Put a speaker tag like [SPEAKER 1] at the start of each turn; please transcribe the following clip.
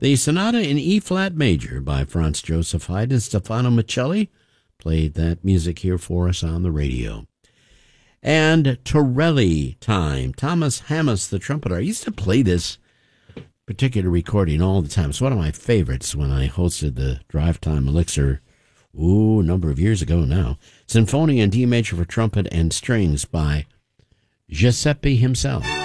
[SPEAKER 1] The Sonata in E-flat major by Franz Joseph Haydn and Stefano Michelli played that music here for us on the radio. And Torelli time. Thomas Hammes, the trumpeter. I used to play this particular recording all the time. It's one of my favorites when I hosted the Drive Time Elixir, a number of years ago now. Sinfonia in D major for trumpet and strings by Giuseppe himself.